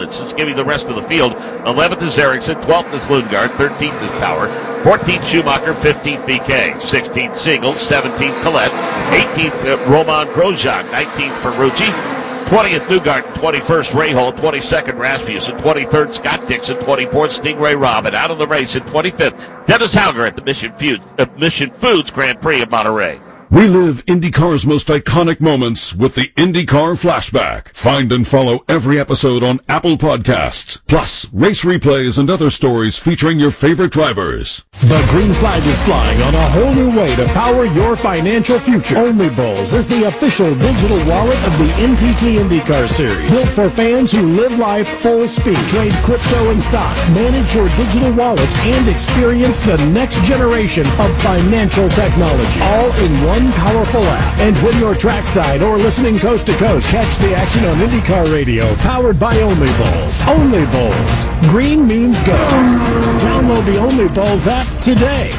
Let's give you the rest of the field. 11th is Ericsson, 12th is Lundgaard, 13th is Power, 14th Schumacher, 15th BK, 16th Single, 17th Collette, 18th Roman Grosjean, 19th Ferrucci, 20th Newgarden, 21st Rahal, 22nd Rasmussen, 23rd Scott Dixon, 24th Stingray Robin. Out of the race in 25th, Dennis Hauger at the Mission Foods Grand Prix of Monterey. Relive IndyCar's most iconic moments with the IndyCar Flashback. Find and follow every episode on Apple Podcasts. Plus, race replays and other stories featuring your favorite drivers. The green flag is flying on a whole new way to power your financial future. Only Bowls is the official digital wallet of the NTT IndyCar Series. Built for fans who live life full speed. Trade crypto and stocks. Manage your digital wallet and experience the next generation of financial technology. All in one powerful app. And when you're trackside or listening coast to coast, catch the action on IndyCar Radio, powered by Only Bowls. Only Bowls. Green means go. Download the Only Bowls app today.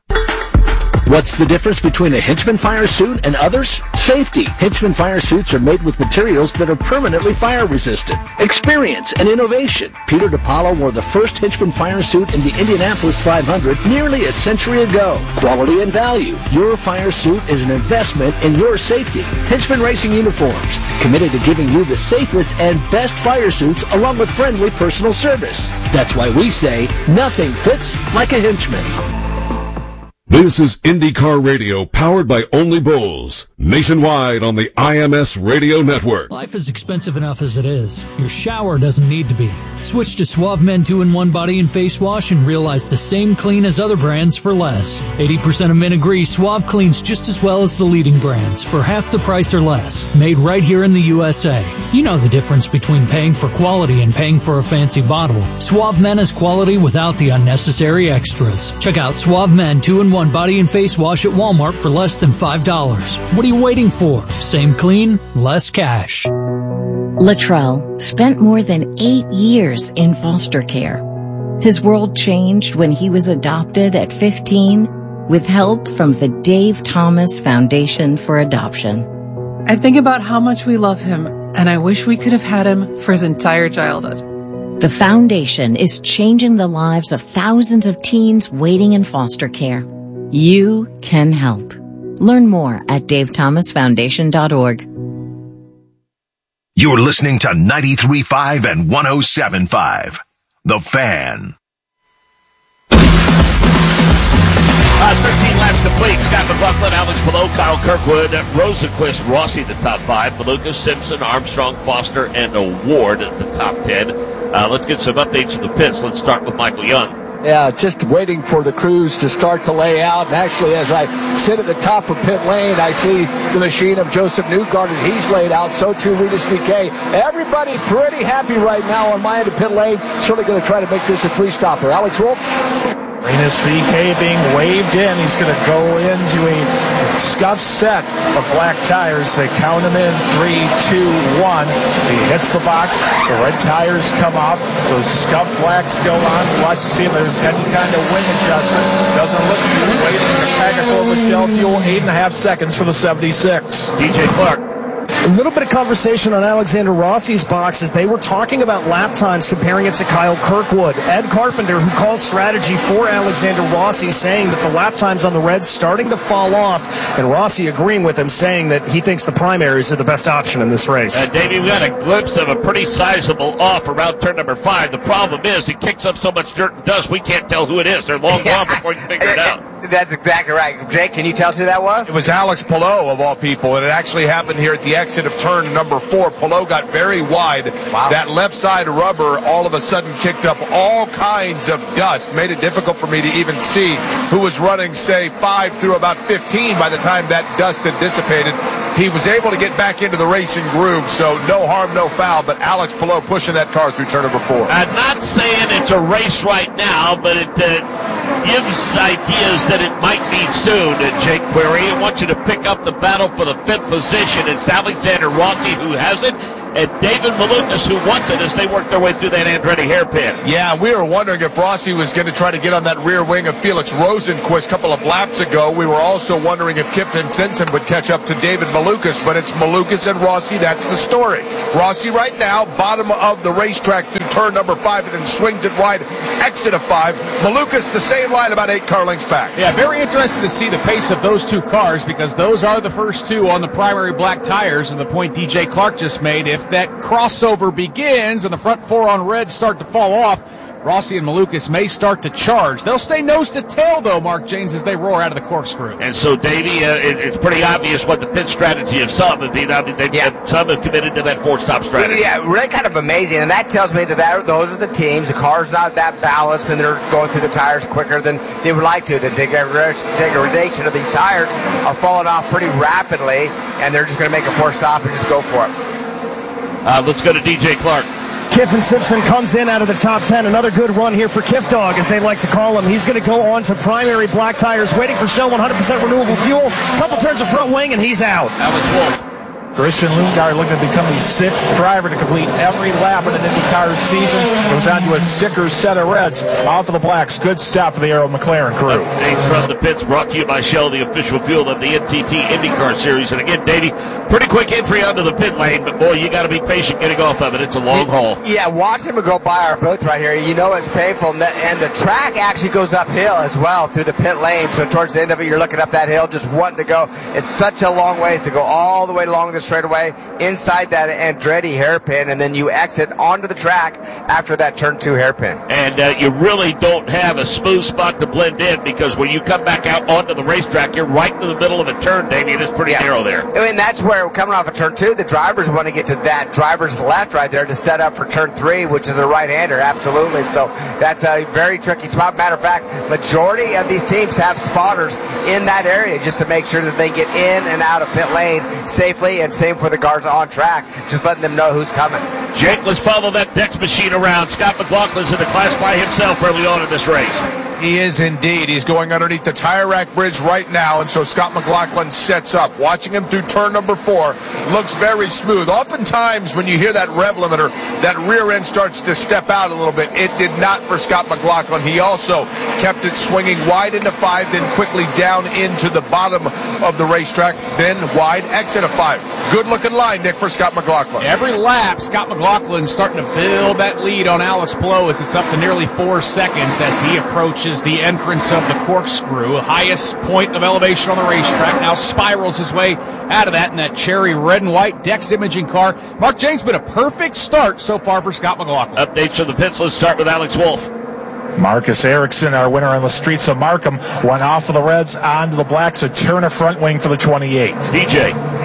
What's the difference between a Hinchman fire suit and others? Safety. Hinchman fire suits are made with materials that are permanently fire resistant. Experience and innovation. Peter DiPaolo wore the first Hinchman fire suit in the Indianapolis 500 nearly a century ago. Quality and value. Your fire suit is an investment in your safety. Hinchman Racing Uniforms. Committed to giving you the safest and best fire suits along with friendly personal service. That's why we say nothing fits like a Hinchman. This is IndyCar Radio, powered by Only Bowls, nationwide on the IMS Radio Network. Life is expensive enough as it is. Your shower doesn't need to be. Switch to Suave Men 2-in-1 Body and Face Wash and realize the same clean as other brands for less. 80% of men agree Suave cleans just as well as the leading brands for half the price or less. Made right here in the USA. You know the difference between paying for quality and paying for a fancy bottle. Suave Men is quality without the unnecessary extras. Check out Suave Men 2-in-1 Body and Face Wash at Walmart for less than $5. What are you waiting for? Same clean, less cash. Latrell spent more than 8 years in foster care. His world changed when he was adopted at 15 with help from the Dave Thomas Foundation for Adoption. I think about how much we love him, and I wish we could have had him for his entire childhood. The foundation is changing the lives of thousands of teens waiting in foster care. You can help. Learn more at davethomasfoundation.org. You're listening to 93.5 and 107.5. The Fan. 13 laps complete. Scott McLaughlin, Alex Palou, Kyle Kirkwood, Rosenquist, Rossi, the top 5. Maluka, Simpson, Armstrong, Foster, and Ward at the top 10. Let's get some updates from the pits. Let's start with Michael Young. Yeah, just waiting for the crews to start to lay out. And actually, as I sit at the top of pit lane, I see the machine of Joseph Newgarden. He's laid out. So too, Regis BK. Everybody pretty happy right now on my end of pit lane. Certainly going to try to make this a three-stopper. Alex Wolf. Rinus VeeKay being waved in. He's going to go into a scuffed set of black tires. They count him in 3, 2, 1. He hits the box. The red tires come off. Those scuffed blacks go on. Watch to see if there's any kind of wing adjustment. Doesn't look to be waiting in the packet full of Shell fuel. 8.5 seconds for the 76. DJ Clark. A little bit of conversation on Alexander Rossi's box as they were talking about lap times, comparing it to Kyle Kirkwood. Ed Carpenter, who calls strategy for Alexander Rossi, saying that the lap times on the Reds starting to fall off, and Rossi agreeing with him, saying that he thinks the primaries are the best option in this race. Davey, we got a glimpse of a pretty sizable off around turn number 5. The problem is it kicks up so much dirt and dust we can't tell who it is. They're long gone before you figure it out. That's exactly right. Jake, can you tell us who that was? It was Alex Palou, of all people, and it actually happened here at the exit of turn number 4. Palou got very wide. Wow. That left side rubber all of a sudden kicked up all kinds of dust, made it difficult for me to even see who was running, say, 5 through about 15 by the time that dust had dissipated. He was able to get back into the racing groove, so no harm, no foul, but Alex Palou pushing that car through turn number 4. I'm not saying it's a race right now, but it gives ideas that it might be soon, Jake Query. I want you to pick up the battle for the 5th position. It's Alexander Rossi who has it. and David Malukas, who wants it as they work their way through that Andretti hairpin. Yeah, we were wondering if Rossi was going to try to get on that rear wing of Felix Rosenqvist a couple of laps ago. We were also wondering if Kip Van Simpson would catch up to David Malukas, but it's Malukas and Rossi. That's the story. Rossi right now, bottom of the racetrack through turn number 5, and then swings it wide, exit of 5. Malukas, the same line, about 8 car lengths back. Yeah, very interested to see the pace of those two cars, because those are the first two on the primary black tires, and the point DJ Clark just made, if that crossover begins and the front 4 on red start to fall off, Rossi and Malukas may start to charge. They'll stay nose to tail, though, Mark James, as they roar out of the corkscrew. And so, Davey, it's pretty obvious what the pit strategy of some have been. Some have committed to that 4-stop strategy. Yeah, really kind of amazing. And that tells me that those are the teams. The car's not that balanced, and they're going through the tires quicker than they would like to. The degradation of these tires are falling off pretty rapidly, and they're just going to make a 4-stop and just go for it. Let's go to DJ Clark. Kip Van Simpson comes in out of the top 10. Another good run here for Kiff Dog, as they like to call him. He's going to go on to primary black tires, waiting for Shell 100% renewable fuel. Couple turns of front wing, and he's out. Alex Wolf. Christian Lundgaard looking to become the 6th driver to complete every lap in an IndyCar season. Goes on to a sticker set of reds off of the blacks. Good stop for the Arrow McLaren crew. Updates from the pits brought to you by Shell, the official fuel of the NTT IndyCar Series. And again, Davey, pretty quick entry onto the pit lane, but boy, you got to be patient getting off of it. It's a long haul. Yeah, watching him go by our booth right here, you know it's painful. And the track actually goes uphill as well through the pit lane. So towards the end of it, you're looking up that hill, just wanting to go. It's such a long ways to go all the way along the straightaway inside that Andretti hairpin, and then you exit onto the track after that turn 2 hairpin. And you really don't have a smooth spot to blend in, because when you come back out onto the racetrack, you're right in the middle of a turn, Davey, and it's pretty narrow there. And that's where, coming off of turn 2, the drivers want to get to that driver's left right there to set up for turn 3, which is a right-hander, absolutely. So that's a very tricky spot. Matter of fact, majority of these teams have spotters in that area just to make sure that they get in and out of pit lane safely, and same for the guards on track, just letting them know who's coming. Jake, let's follow that Dex machine around. Scott McLaughlin's in the class by himself early on in this race. He is indeed. He's going underneath the tire rack bridge right now, and so Scott McLaughlin sets up. Watching him through turn number 4, looks very smooth. Oftentimes, when you hear that rev limiter, that rear end starts to step out a little bit. It did not for Scott McLaughlin. He also kept it swinging wide into 5, then quickly down into the bottom of the racetrack, then wide exit of 5. Good-looking line, Nick, for Scott McLaughlin. Every lap, Scott McLaughlin's starting to build that lead on Alex Palou as it's up to nearly 4 seconds as he approaches the entrance of the corkscrew, highest point of elevation on the racetrack. Now spirals his way out of that in that cherry red and white Dex imaging car. Mark James, been a perfect start so far for Scott McLaughlin. Updates from the pits. Let's start with Alex Wolf. Marcus Ericsson, our winner on the streets of Markham, went off of the reds onto the blacks, a turn of front wing for the 28. DJ.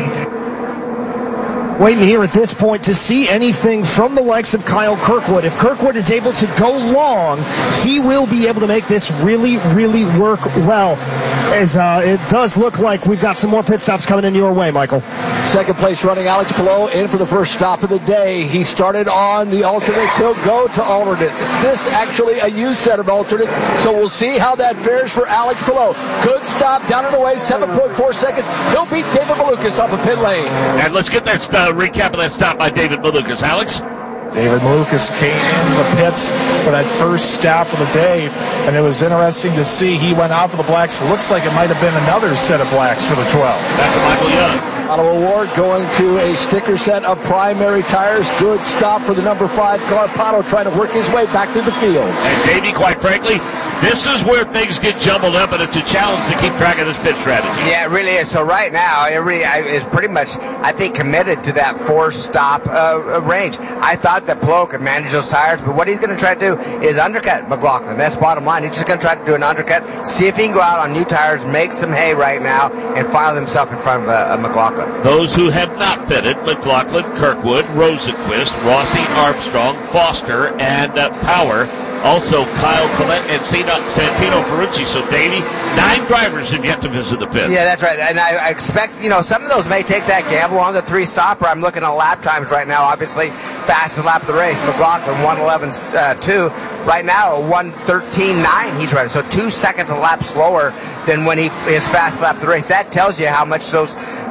Waiting here at this point to see anything from the likes of Kyle Kirkwood. If Kirkwood is able to go long, he will be able to make this really, really work well. As it does look like we've got some more pit stops coming in your way, Michael. Second place running Alex Palou in for the first stop of the day. He started on the alternates. He'll go to alternates. This actually a used set of alternates, so we'll see how that fares for Alex Palou. Good stop down and away, 7.4 seconds. He'll beat David Malukas off of pit lane. And let's get that recap of that stop by David Malukas. Alex? David Malukas came into the pits for that first stop of the day, and it was interesting to see he went off of the blacks. Looks like it might have been another set of blacks for the 12. That's Michael Young. Auto Award going to a sticker set of primary tires. Good stop for the number 5 car. Pato trying to work his way back to the field. And Davey, quite frankly, this is where things get jumbled up, and it's a challenge to keep track of this pit strategy. Yeah, it really is. So right now, it really is pretty much, I think, committed to that 4-stop range. I thought that Palou could manage those tires, but what he's going to try to do is undercut McLaughlin. That's bottom line. He's just going to try to do an undercut, see if he can go out on new tires, make some hay right now, and file himself in front of McLaughlin. Those who have not pitted: McLaughlin, Kirkwood, Rosenqvist, Rossi, Armstrong, Foster, and Power. Also Kyle Collette and Santino Ferrucci. So, Davey, 9 drivers have yet to visit the pit. Yeah, that's right. And I expect, some of those may take that gamble on the 3-stopper. I'm looking at lap times right now, obviously. Fastest lap of the race, McLaughlin, 1:11.2. Right now, 1:13.9 he's running. So 2 seconds a lap slower than when his fast lap of the race. That tells you how much those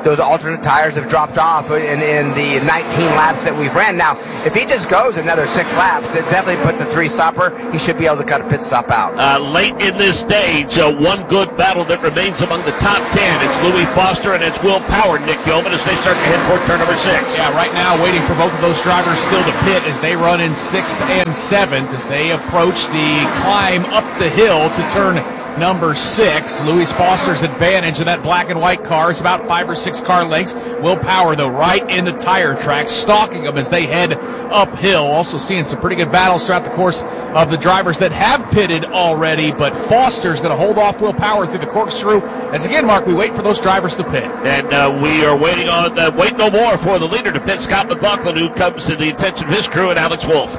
those alternate tires have dropped off in the 19 laps that we've ran. Now, if he just goes another 6 laps, it definitely puts a 3-stopper. He should be able to cut a pit stop out. Late in this stage, one good battle that remains among the top 10. It's Louis Foster and it's Will Power, Nick Gilman, as they start to head toward turn number 6. Yeah, right now waiting for both of those drivers still to pit as they run in 6th and 7th as they approach the climb up the hill to turn number 6. Louis Foster's advantage in that black and white car is about 5 or 6 car lengths. Will Power, though, right in the tire track, stalking them as they head uphill. Also seeing some pretty good battles throughout the course of the drivers that have pitted already, but Foster's going to hold off Will Power through the corkscrew. As again, Mark, we wait for those drivers to pit. And we are waiting on wait no more for the leader to pit, Scott McLaughlin, who comes to the attention of his crew, and Alex Wolf.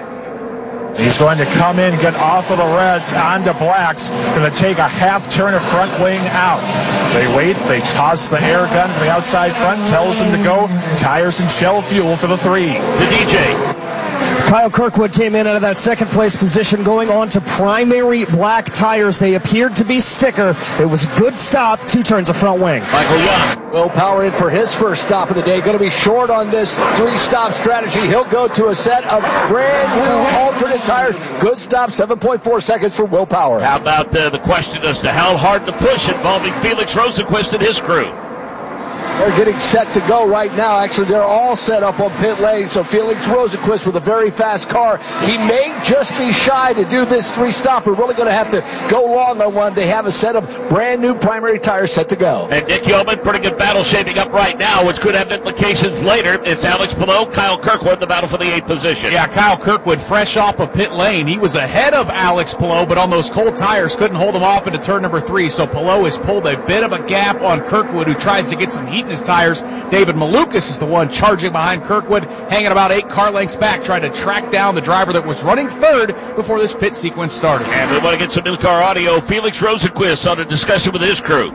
He's going to come in, get off of the reds onto blacks, going to take a half turn of front wing out. They wait, they toss the air gun from the outside front, tells them to go. Tires and shell fuel for the 3. The DJ. Kyle Kirkwood came in out of that second place position, going on to primary black tires. They appeared to be sticker. It was a good stop, 2 turns of front wing. Michael Young. Will Power in for his first stop of the day. Going to be short on this 3-stop strategy. He'll go to a set of brand new alternate tires. Good stop, 7.4 seconds for Will Power. How about the question as to how hard to push involving Felix Rosenquist and his crew? They're getting set to go right now. Actually, they're all set up on pit lane. So Felix Rosenquist with a very fast car. He may just be shy to do this 3-stop. We're really going to have to go long on one. They have a set of brand new primary tires set to go. And Nick Yeoman, pretty good battle shaping up right now, which could have implications later. It's Alex Palou, Kyle Kirkwood, the battle for the 8th position. Yeah, Kyle Kirkwood fresh off of pit lane. He was ahead of Alex Palou, but on those cold tires couldn't hold him off into turn number 3. So Palou has pulled a bit of a gap on Kirkwood, who tries to get some heat in his tires. David Malukas is the one charging behind Kirkwood, hanging about 8 car lengths back, trying to track down the driver that was running 3rd before this pit sequence started. And we want to get some in-car audio. Felix Rosenquist on a discussion with his crew.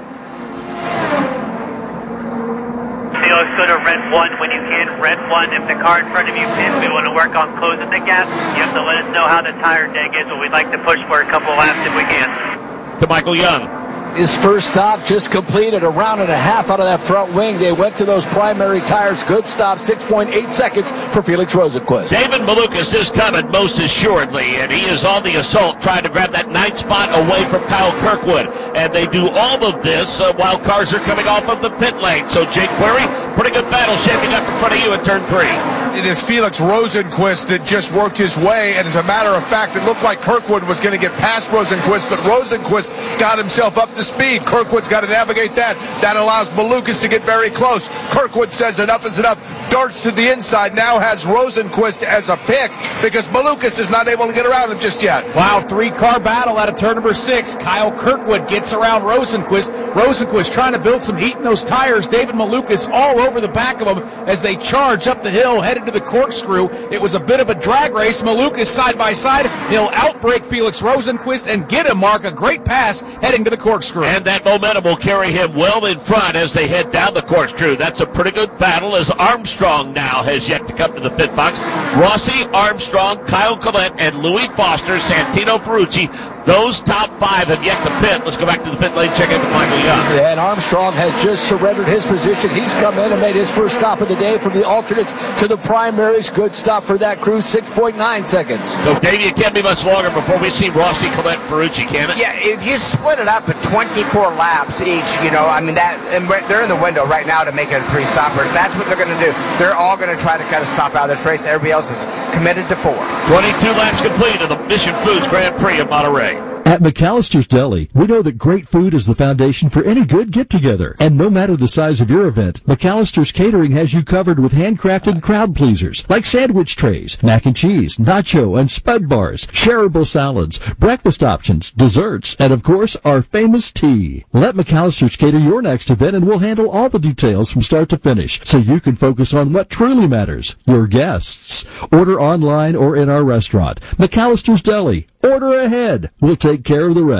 Felix, go to red 1 when you can. Red 1, if the car in front of you pins, we want to work on closing the gap. You have to let us know how the tire deg is, but we'd like to push for a couple laps if we can. To Michael Young. His first stop just completed, a round and a half out of that front wing. They went to those primary tires. Good stop, 6.8 seconds for Felix Rosenquist. David Malukas is coming most assuredly, and he is on the assault trying to grab that 9th spot away from Kyle Kirkwood. And they do all of this while cars are coming off of the pit lane. So Jake Query, pretty good battle shaping up in front of you in turn 3. It is Felix Rosenquist that just worked his way, and as a matter of fact, it looked like Kirkwood was going to get past Rosenquist, but Rosenquist got himself up to speed. Kirkwood's got to navigate that. That allows Malukas to get very close. Kirkwood says enough is enough, darts to the inside, now has Rosenquist as a pick because Malukas is not able to get around him just yet. Wow, 3-car battle out of turn number 6. Kyle Kirkwood gets around Rosenquist. Rosenquist trying to build some heat in those tires. David Malukas all over the back of him as they charge up the hill, headed to the corkscrew. It was a bit of a drag race. Malukas side by side. He'll outbreak Felix Rosenquist and get him, Mark, a great pass heading to the corkscrew. And that momentum will carry him well in front as they head down the corkscrew. That's a pretty good battle as Armstrong now has yet to come to the pit box. Rossi, Armstrong, Kyle Collette, and Louis Foster, Santino Ferrucci. Those top 5 have yet to pit. Let's go back to the pit lane, check out Michael Young. And Armstrong has just surrendered his position. He's come in and made his first stop of the day from the alternates to the primaries. Good stop for that crew, 6.9 seconds. So, Davey, it can't be much longer before we see Rossi, Collette, Ferrucci, can it? Yeah, if you split it up at 24 laps each, I mean, and they're in the window right now to make it a 3-stopper. That's what they're going to do. They're all going to try to kind of stop out of this race. Everybody else is committed to 4. 22 laps complete of the Mission Foods Grand Prix of Monterey. At McAllister's Deli, we know that great food is the foundation for any good get-together. And no matter the size of your event, McAllister's Catering has you covered with handcrafted crowd pleasers like sandwich trays, mac and cheese, nacho and spud bars, shareable salads, breakfast options, desserts, and of course, our famous tea. Let McAllister's cater your next event and we'll handle all the details from start to finish so you can focus on what truly matters, your guests. Order online or in our restaurant. McAllister's Deli. Order ahead. We'll take care of the rest.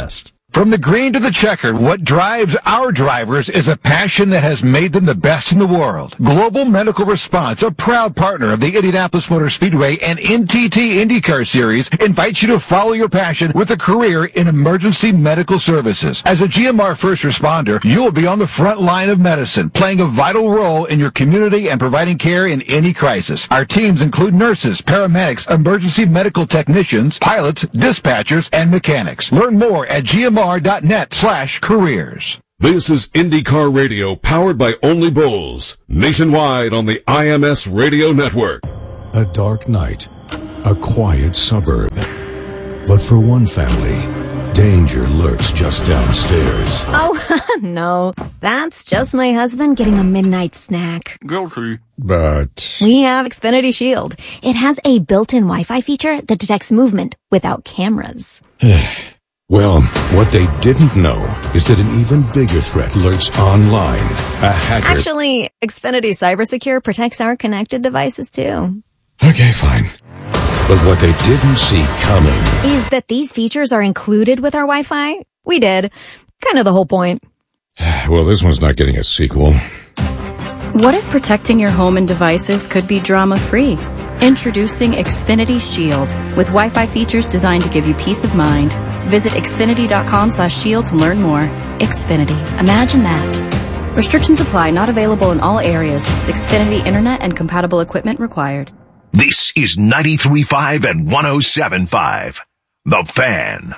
From the green to the checkered, what drives our drivers is a passion that has made them the best in the world. Global Medical Response, a proud partner of the Indianapolis Motor Speedway and NTT IndyCar Series, invites you to follow your passion with a career in emergency medical services. As a GMR first responder, you will be on the front line of medicine, playing a vital role in your community and providing care in any crisis. Our teams include nurses, paramedics, emergency medical technicians, pilots, dispatchers, and mechanics. Learn more at GMR.net/careers. This is IndyCar Radio, powered by Only Bulls, nationwide on the IMS Radio Network. A dark night, a quiet suburb. But for one family, danger lurks just downstairs. Oh, no. That's just my husband getting a midnight snack. Guilty. But We have Xfinity Shield. It has a built-in Wi-Fi feature that detects movement without cameras. well, what they didn't know is that an even bigger threat lurks online. A hacker. Actually, Xfinity CyberSecure protects our connected devices too. Okay, fine. But what they didn't see coming is that these features are included with our Wi-Fi. We did. Kind of the whole point. Well, this one's not getting a sequel. What if protecting your home and devices could be drama-free? Introducing Xfinity Shield with Wi-Fi features designed to give you peace of mind. Visit Xfinity.com/shield to learn more. Xfinity. Imagine that. Restrictions apply. Not available in all areas. Xfinity Internet and compatible equipment required. This is 93.5 and 107.5. The Fan.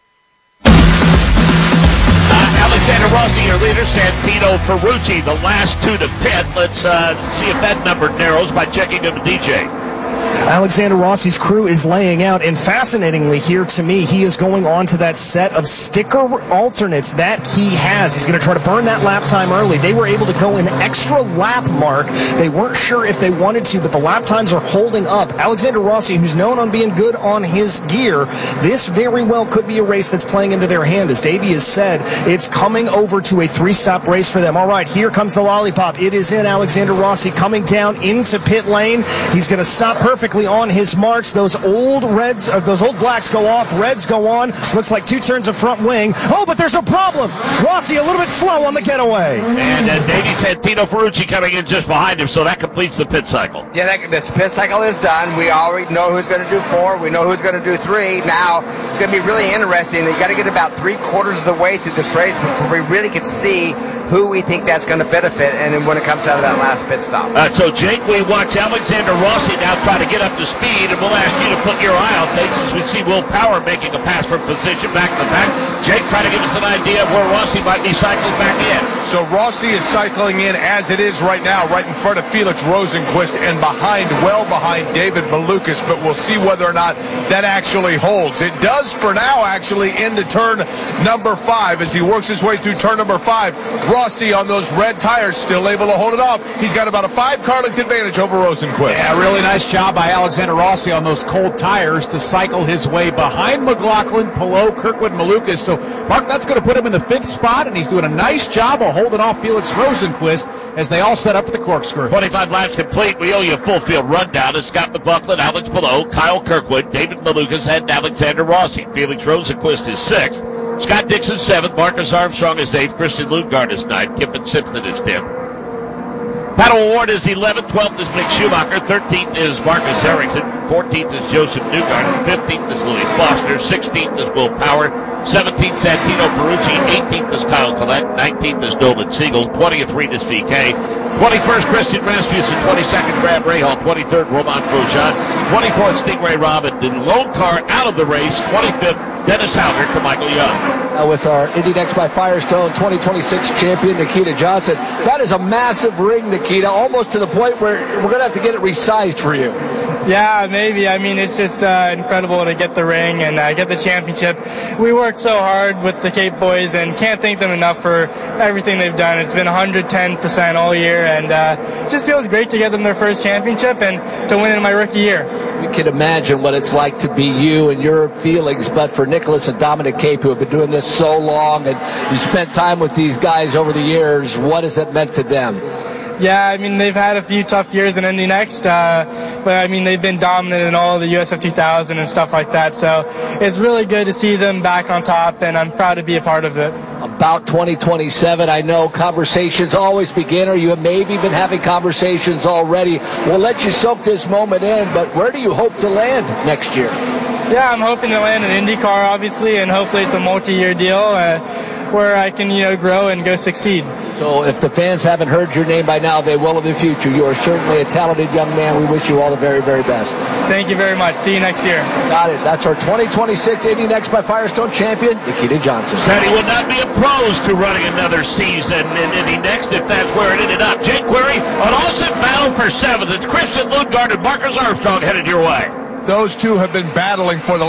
Alexander Rossi, your leader. Santino Ferrucci, the last two to pit. Let's see if that number narrows by checking to the DJ. Alexander Rossi's crew is laying out, and fascinatingly here to me, he is going on to that set of sticker alternates that he has. He's going to try to burn that lap time early. They were able to go an extra lap mark. They weren't sure if they wanted to, but the lap times are holding up. Alexander Rossi, who's known on being good on his gear, this very well could be a race that's playing into their hand. As Davey has said, it's coming over to a three-stop race for them. All right, here comes the lollipop. It is in. Alexander Rossi coming down into pit lane. He's going to stop perfectly on his march. Those old blacks go off, reds go on. Looks like two turns of front wing. Oh, but there's a problem. Rossi a little bit slow on the getaway. And Davey Santino Ferrucci coming in just behind him, so that completes the pit cycle. Yeah, this pit cycle is done. We already know who's going to do 4. We know who's going to do 3. Now, it's going to be really interesting. You got to get about 3/4 of the way through this race before we really can see who we think that's going to benefit, and then when it comes out of that last pit stop. So, Jake, we watch Alexander Rossi now try to get up to speed, and we'll ask you to put your eye on things as we see Will Power making a pass from position back to the back. Jake, try to give us an idea of where Rossi might be cycling back in. So Rossi is cycling in as it is right now, right in front of Felix Rosenqvist and well behind David Malukas, but we'll see whether or not that actually holds. It does for now, actually, into turn number 5 as he works his way through turn number 5. Rossi on those red tires still able to hold it off. He's got about a 5-car length advantage over Rosenqvist. Yeah, really nice job by Alexander Rossi on those cold tires to cycle his way behind McLaughlin, Palou, Kirkwood, Malukas. So, Mark, that's going to put him in the 5th spot, and he's doing a nice job of holding off Felix Rosenqvist as they all set up for the corkscrew. 25 laps complete. We owe you a full field rundown. It's Scott McLaughlin, Alex Palou, Kyle Kirkwood, David Malukas, and Alexander Rossi. Felix Rosenqvist is 6th. Scott Dixon 7th. Marcus Armstrong is 8th. Christian Lundgaard is 9th. Kippen Simpson is 10th. Paddle Award is 11th. 12th is Mick Schumacher. 13th is Marcus Ericsson. 14th is Joseph Newgarden. 15th is Louis Foster. 16th is Will Power. 17th, Santino Ferrucci. 18th is Kyle Collette. 19th is Nolan Siegel. 20th, Rinus VeeKay. 21st, Christian Rasmussen. 22nd, Graham Rahal. 23rd, Romain Grosjean. 24th, Stingray Robb. And the lone car out of the race. 25th, Dennis Hauger to Michael Young. With our Indy Next by Firestone 2026 champion, Nikita Johnson. That is a massive ring, Nikita, almost to the point where we're going to have to get it resized for you. Yeah, maybe. I mean, it's just incredible to get the ring and get the championship. We worked so hard with the Cape boys and can't thank them enough for everything they've done. It's been 110% all year, and it just feels great to get them their first championship and to win in my rookie year. You can imagine what it's like to be you and your feelings, but for Nicholas and Dominic Cape, who have been doing this so long, and you spent time with these guys over the years, what has it meant to them? Yeah, I mean, they've had a few tough years in Indy Next, but I mean, they've been dominant in all of the USF 2000 and stuff like that. So it's really good to see them back on top, and I'm proud to be a part of it. About 2027, I know conversations always begin, or you have maybe been having conversations already. We'll let you soak this moment in, but where do you hope to land next year? Yeah, I'm hoping to land an IndyCar, obviously, and hopefully it's a multi-year deal where I can, grow and go succeed. So if the fans haven't heard your name by now, they will in the future. You are certainly a talented young man. We wish you all the very, very best. Thank you very much. See you next year. Got it. That's our 2026 Indy Next by Firestone champion, Nikita Johnson. Said he would not be opposed to running another season in Indy Next if that's where it ended up. Jake Query, an awesome battle for 7th. It's Christian Lundgaard and Marcus Armstrong headed your way. Those two have been battling for the